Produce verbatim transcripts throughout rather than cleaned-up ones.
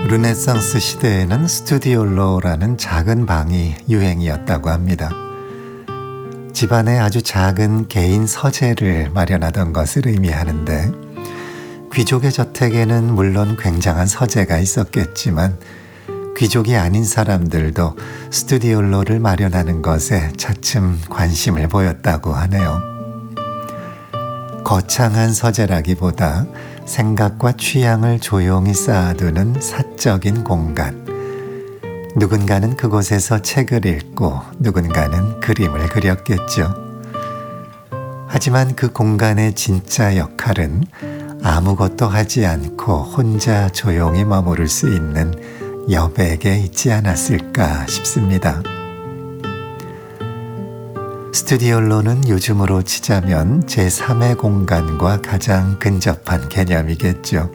르네상스 시대에는 스튜디올로라는 작은 방이 유행이었다고 합니다. 집안에 아주 작은 개인 서재를 마련하던 것을 의미하는데, 귀족의 저택에는 물론 굉장한 서재가 있었겠지만 귀족이 아닌 사람들도 스튜디올로를 마련하는 것에 차츰 관심을 보였다고 하네요. 거창한 서재라기보다 생각과 취향을 조용히 쌓아두는 사적인 공간. 누군가는 그곳에서 책을 읽고 누군가는 그림을 그렸겠죠. 하지만 그 공간의 진짜 역할은 아무것도 하지 않고 혼자 조용히 머무를 수 있는 여백에 있지 않았을까 싶습니다. 스튜디올로는 요즘으로 치자면 제삼의 공간과 가장 근접한 개념이겠죠.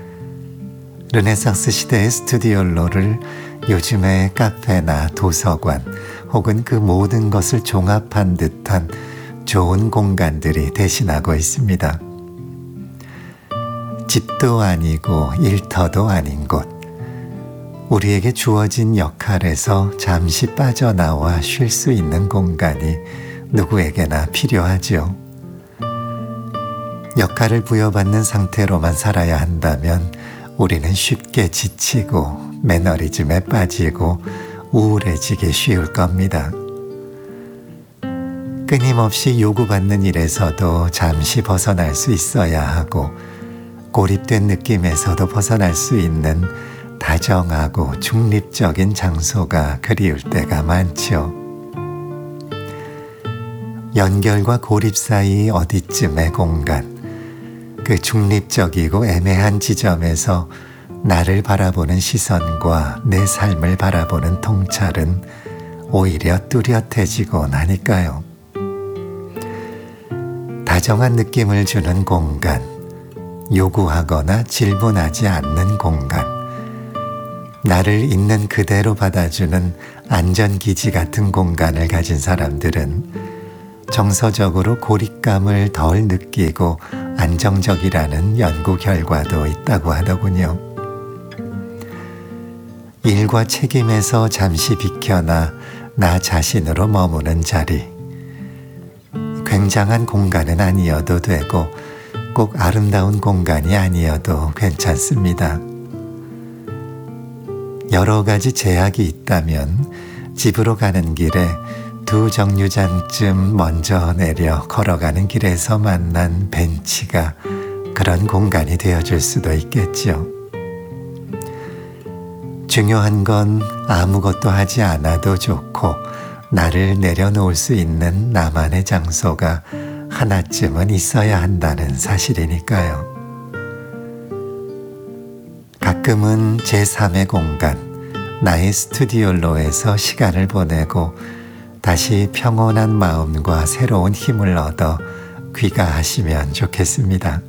르네상스 시대의 스튜디올로를 요즘의 카페나 도서관 혹은 그 모든 것을 종합한 듯한 좋은 공간들이 대신하고 있습니다. 집도 아니고 일터도 아닌 곳, 우리에게 주어진 역할에서 잠시 빠져나와 쉴 수 있는 공간이 누구에게나 필요하죠. 역할을 부여받는 상태로만 살아야 한다면 우리는 쉽게 지치고 매너리즘에 빠지고 우울해지기 쉬울 겁니다. 끊임없이 요구받는 일에서도 잠시 벗어날 수 있어야 하고, 고립된 느낌에서도 벗어날 수 있는 다정하고 중립적인 장소가 그리울 때가 많죠. 연결과 고립 사이 어디쯤의 공간, 그 중립적이고 애매한 지점에서 나를 바라보는 시선과 내 삶을 바라보는 통찰은 오히려 뚜렷해지곤 하니까요. 다정한 느낌을 주는 공간, 요구하거나 질문하지 않는 공간, 나를 있는 그대로 받아주는 안전기지 같은 공간을 가진 사람들은 정서적으로 고립감을 덜 느끼고 안정적이라는 연구 결과도 있다고 하더군요. 일과 책임에서 잠시 비켜나 나 자신으로 머무는 자리, 굉장한 공간은 아니어도 되고 꼭 아름다운 공간이 아니어도 괜찮습니다. 여러 가지 제약이 있다면 집으로 가는 길에 두 정류장쯤 먼저 내려 걸어가는 길에서 만난 벤치가 그런 공간이 되어줄 수도 있겠죠. 중요한 건 아무것도 하지 않아도 좋고 나를 내려놓을 수 있는 나만의 장소가 하나쯤은 있어야 한다는 사실이니까요. 가끔은 제삼의 공간, 나의 스튜디올로에서 시간을 보내고 다시 평온한 마음과 새로운 힘을 얻어 귀가하시면 좋겠습니다.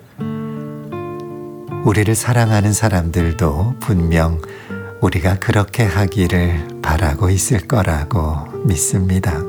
우리를 사랑하는 사람들도 분명 우리가 그렇게 하기를 바라고 있을 거라고 믿습니다.